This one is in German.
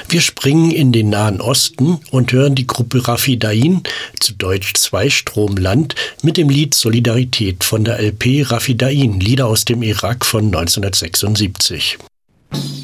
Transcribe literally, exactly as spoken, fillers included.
Wir springen in den Nahen Osten und hören die Gruppe Rafidain, zu Deutsch Zweistromland, mit dem Lied Solidarität von der L P Rafidain, Lieder aus dem Irak von neunzehnhundertsechsundsiebzig.